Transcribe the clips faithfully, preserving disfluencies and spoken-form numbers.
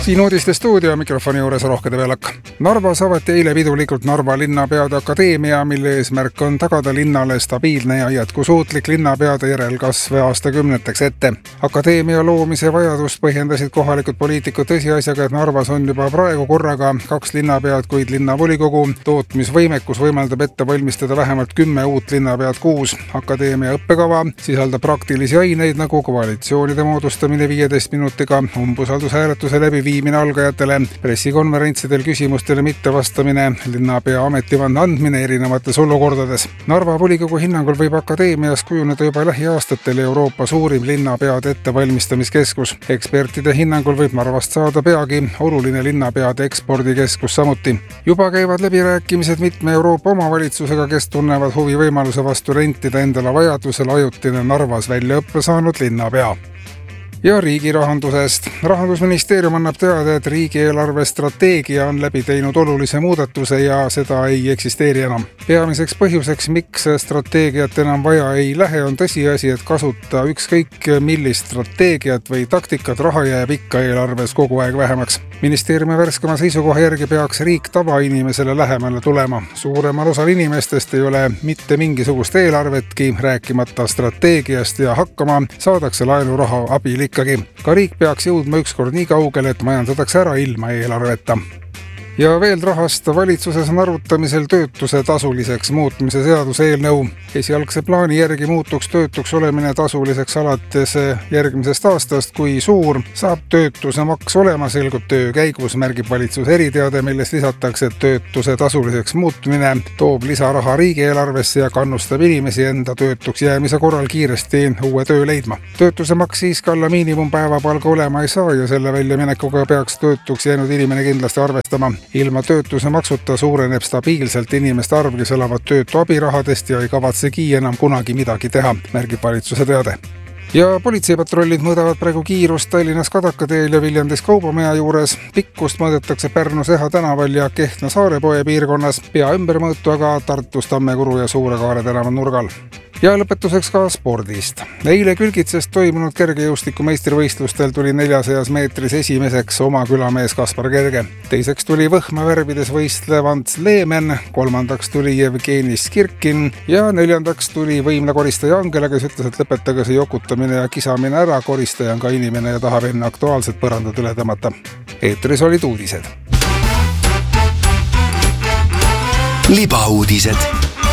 Siin uudiste stuudio mikrofoni juures Rohkede Velak. Narvas avati eile pidulikult Narva linnapeade akadeemia, mille eesmärk on tagada linnale stabiilne ja jätkusuutlik linnapeade järelkasv aastakümneteks ette. Akadeemia loomise vajadust põhjendasid kohalikud poliitikud tõsiasjaga, et Narvas on juba praegu korraga kaks linnapead, kuid linnavolikogu tootmisvõimekus võimaldab ette valmistada vähemalt kümme uut linnapead kuus. Akadeemia õppekava sisaldab praktilisi aineid nagu koalitsioonide moodustamine viieteist minutiga, umbusaldushääletuse läbi viimine algajatele, pressikonverentsidel küsimustele mittevastamine, linnapea ametivande andmine erinevates olukordades. Narva volikogu hinnangul võib akadeemias kujuneda juba lähiaastatel Euroopa suurim linnapeade ettevalmistamiskeskus. Ekspertide hinnangul võib Narvast saada peagi oluline linnapeade ekspordikeskus samuti. Juba käivad läbirääkimised mitme Euroopa omavalitsusega, kes tunnevad huvi võimaluse vastu rentida endale vajadusel ajutine Narvas väljaõppe saanud linnapea. Ja riigi rahandusest. Rahandusministeerium annab teada, et riigieelarve strateegia on läbi teinud olulise muudatuse ja seda ei eksisteeri enam. Peamiseks põhjuseks, miks strateegiat enam vaja ei lähe, on tõsiasi, et kasuta ükskõik millist strateegiat või taktikat, raha jääb ikka eelarves kogu aeg vähemaks. Ministeeriumi värskema seisukoha järgi peaks riik tavainimesele lähemale tulema. Suuremal osal inimestest ei ole mitte mingisugust eelarvetki, rääkimata strateegiast ja hakkama saadakse laenuraha abil ikkagi. Ka riik peaks jõudma ükskord nii kaugele, et majandatakse ära ilma eelarveta. Ja veel rahast valitsuses on arutamisel töötuse tasuliseks muutmise seaduse eelnõu. Esialgse plaani järgi muutuks töötuks olemine tasuliseks alates järgmisest aastast, kui suur saab töötuse maks olema, selgub töö käigus, märgib valitsus eriteade, milles lisatakse, et töötuse tasuliseks muutmine toob lisaraha riigieelarvesse ja kannustab inimesi enda töötuks jäämise korral kiiresti uue töö leidma. Töötuse maks siiski alla miinimumpäevapalga olema ei saa ja selle väljaminekuga peaks töötuks jäänud inimene kindlasti arvestama. Ilma töötuse maksuta suureneb stabiilselt inimeste arv, kes elavad töötu abirahadest ja ei kavatsegi enam kunagi midagi teha, märgib valitsuse teade. Ja politseipatrullid mõõdavad praegu kiirust Tallinnas Kadakateel ja Viljandis Kaubomaja juures. Pikkust mõõdetakse Pärnus Eha tänaval ja Kehtna Saarepoe piirkonnas, pea ümbermõõtu aga Tartus Tammekuru ja Suure-Kaare tänava nurgal. Ja lõpetuseks ka spordist. Eile Külgitsest toimunud kergejõustiku meistrivõistlustel tuli neljasajas meetris esimeseks oma külamees Kaspar Kerge. Teiseks tuli võhma värvides võistlev Ants Leemen, kolmandaks tuli Jevgeni Skirkin ja neljandaks tuli võimle koristaja Angela, kes ütles, et lõpetage see jokutamine ja kisamine ära, koristaja on ka inimene ja tahab enne aktuaalset põrandad üle tõmmata. Eetris olid uudised. Libauudised.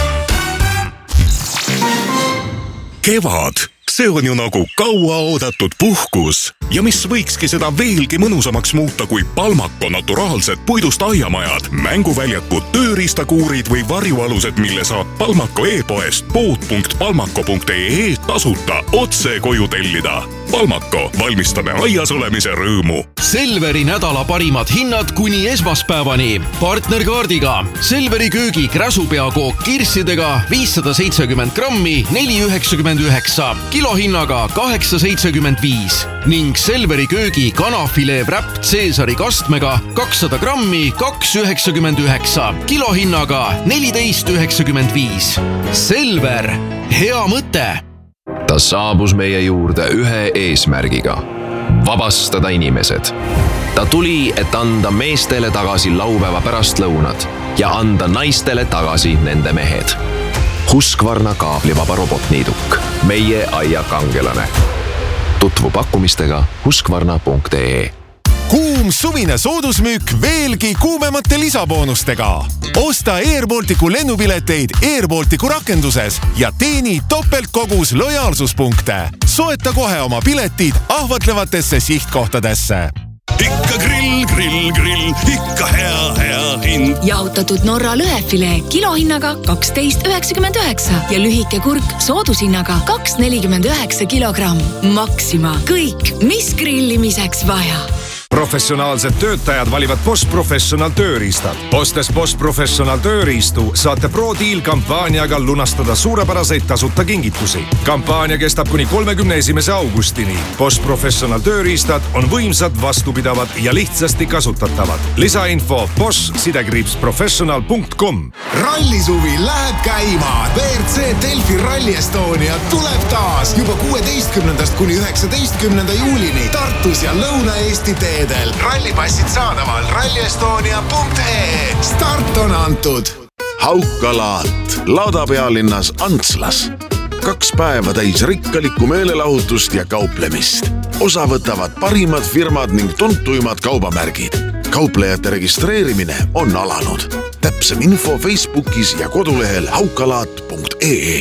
Kevad, see on ju nagu kaua oodatud puhkus ja mis võikski seda veelgi mõnusamaks muuta kui Palmako naturaalsed puidust aiamajad, mänguväljakud, tööriistakuurid või varjualused, mille saab Palmako e-poest pood punkt palmako punkt ee tasuta otse koju tellida. Palmako, valmistame aias olemise rõõmu. Selveri nädala parimad hinnad kuni esmaspäevani. Partnerkaardiga Selveri köögi kräsupeakook kirssidega viissada seitsekümmend grammi neli üheksakümmend üheksa, kilohinnaga kaheksa seitsekümmend viis ning Selveri köögi kanafilee wrap Caesari kastmega kakssada grammi kaks üheksakümmend üheksa, kilohinnaga neliteist üheksakümmend viis. Selver, hea mõte! Ta saabus meie juurde ühe eesmärgiga – vabastada inimesed. Ta tuli, et anda meestele tagasi laupäeva pärastlõunad ja anda naistele tagasi nende mehed. Husqvarna kaablivaba robotniiduk, meie aia kangelane. Tutvu pakkumistega husqvarna punkt ee. Kuum suvine soodusmüük veelgi kuumemate lisaboonustega. Osta Air Balticu lennupileteid Air Balticu rakenduses ja teeni topeltkogus lojaalsuspunkte. Soeta kohe oma piletid ahvatlevatesse sihtkohtadesse. Ikka grill, grill, grill, ikka hea, hea hind. Jaotatud Norra lõhefilee kilohinnaga kaksteist üheksakümmend üheksa ja lühike kurk soodushinnaga kaks nelikümmend üheksa kilogramm. Maxima. Kõik, mis grillimiseks vaja. Professionaalsed töötajad valivad Bosch Professional tööriistad. Ostes Bosch Professional tööriistu saate ProDeal kampaaniaga lunastada suurepäraseid tasuta kingitusi. Kampaania kestab kuni kolmekümne esimese augustini. Bosch Professional tööriistad on võimsad, vastupidavad ja lihtsasti kasutatavad. Lisainfo bosch sidekriips professional punkt com. Rallisuvi läheb käima. B R C Delfi Rally Estonia tuleb taas juba kuueteistkümnendast kuni üheksateistkümnenda juulini Tartus ja Lõuna-Eesti teel reedel. Rallipassid saadaval ralli estonia punkt ee. Start on antud. Haukalaat, laudapealinnas Antslas. Kaks päeva täis rikkalikku meelelahutust ja kauplemist. Osa võtavad parimad firmad ning tuntuimad kaubamärgid. Kauplejate registreerimine on alanud. Täpsem info Facebookis ja kodulehel haukalaat punkt ee.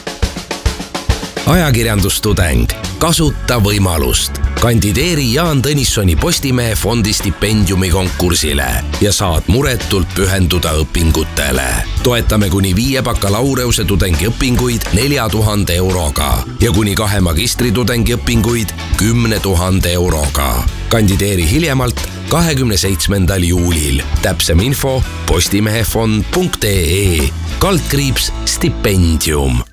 Ajakirjandustudeng, kasuta võimalust. Kandideeri Jaan Tõnissoni Postimehe fondi stipendiumi konkursile ja saad muretult pühenduda õpingutele. Toetame kuni viie bakalaureuse tudengi õpinguid nelja tuhande euroga ja kuni kahe magistri tudengi õpinguid kümne tuhande euroga. Kandideeri hiljemalt kahekümne seitsmendal juulil. Täpsem info postimehefond punkt ee. Kaldkriips stipendium.